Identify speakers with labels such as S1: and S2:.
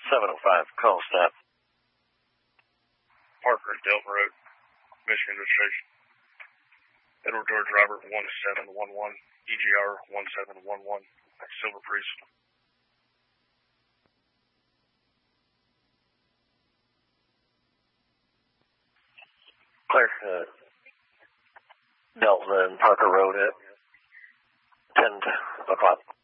S1: 705, call stop.
S2: Parker and Delta Road, Michigan registration. Edward George Robert 1711, EGR 1711, Silver Priest.
S1: Clear. Delta and Parker Road at 10 o'clock.